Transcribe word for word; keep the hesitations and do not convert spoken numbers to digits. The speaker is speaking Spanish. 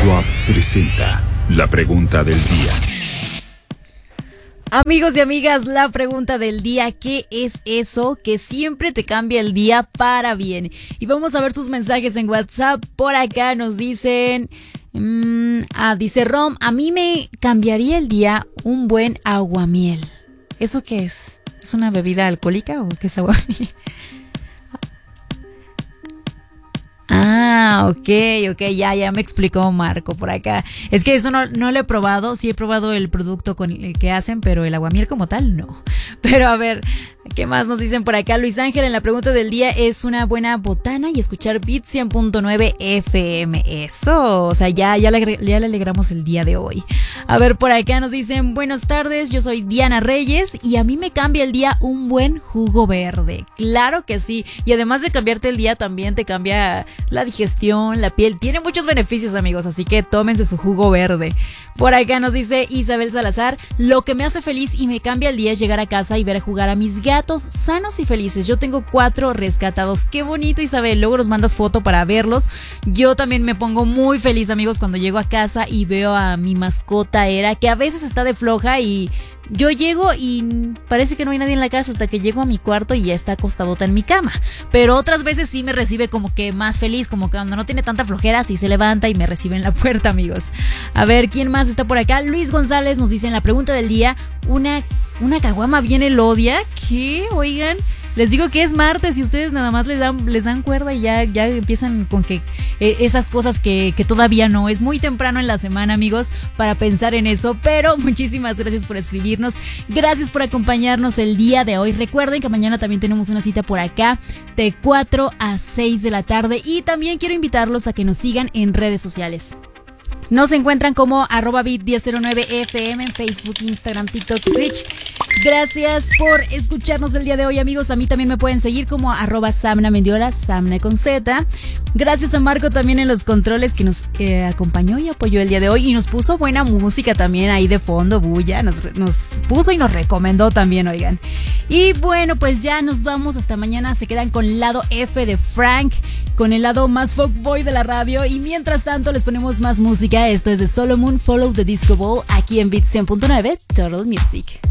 Swap presenta la pregunta del día. Amigos y amigas, la pregunta del día: ¿qué es eso que siempre te cambia el día para bien? Y vamos a ver sus mensajes en WhatsApp. Por acá nos dicen... Mmm, ah, dice Rom, a mí me cambiaría el día un buen aguamiel. ¿Eso qué es? ¿Es una bebida alcohólica o qué es aguamiel? Ah, ok, ok, ya, ya me explicó Marco por acá. Es que eso no, no lo he probado, sí he probado el producto con el que hacen, pero el aguamiel como tal, no. Pero a ver, ¿qué más nos dicen por acá? Luis Ángel, en la pregunta del día, es una buena botana y escuchar Beat cien punto nueve F M. Eso, o sea, ya, ya, le, ya le alegramos el día de hoy. A ver, por acá nos dicen, buenas tardes, yo soy Diana Reyes y a mí me cambia el día un buen jugo verde. Claro que sí, y además de cambiarte el día, también te cambia la digestión, la piel, tiene muchos beneficios, amigos, así que tómense su jugo verde. Por acá nos dice Isabel Salazar, lo que me hace feliz y me cambia el día es llegar a casa y ver jugar a mis gatos sanos y felices. Yo tengo cuatro rescatados. Qué bonito, Isabel, luego nos mandas foto para verlos. Yo también me pongo muy feliz, amigos, cuando llego a casa y veo a mi mascota Era, que a veces está de floja y yo llego y parece que no hay nadie en la casa hasta que llego a mi cuarto y ya está acostadota en mi cama. Pero otras veces sí me recibe como que más feliz, como que cuando no tiene tanta flojera, sí se levanta y me recibe en la puerta, amigos. A ver, ¿quién más está por acá? Luis González nos dice en la pregunta del día, una, una caguama bien elodia. ¿Qué? Oigan, les digo que es martes y ustedes nada más les dan, les dan cuerda y ya, ya empiezan con que eh, esas cosas que, que todavía no. Es muy temprano en la semana, amigos, para pensar en eso, pero muchísimas gracias por escribirnos. Gracias por acompañarnos el día de hoy. Recuerden que mañana también tenemos una cita por acá de cuatro a seis de la tarde y también quiero invitarlos a que nos sigan en redes sociales. Nos encuentran como arroba bit diez cero nueve F M en Facebook, Instagram, TikTok y Twitch. Gracias por escucharnos el día de hoy, amigos. A mí también me pueden seguir como arroba Samna Mendiola, Samna con Z. Gracias a Marco también en los controles que nos eh, acompañó y apoyó el día de hoy y nos puso buena música también ahí de fondo, bulla. Nos, nos puso y nos recomendó también, oigan. Y bueno, pues ya nos vamos. Hasta mañana. Se quedan con el lado F de Frank, con el lado más fuckboy de la radio. Y mientras tanto les ponemos más música. Esto es de Solomon, Follow the Disco Ball, aquí en Beat cien punto nueve Total Music.